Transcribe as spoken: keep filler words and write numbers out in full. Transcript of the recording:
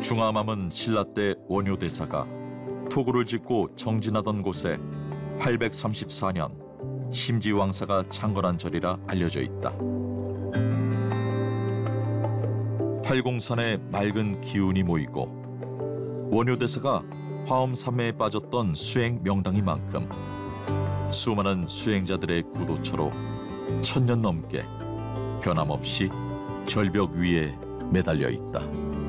중화맘은 신라 때 원효대사가 토구를 짓고 정진하던 곳에 팔백삼십사 년 심지왕사가 창건한 절이라 알려져 있다. 팔공산에 맑은 기운이 모이고 원효대사가 화엄산매에 빠졌던 수행 명당인 만큼 수많은 수행자들의 구도처로 천년 넘게 변함없이 절벽 위에 매달려 있다.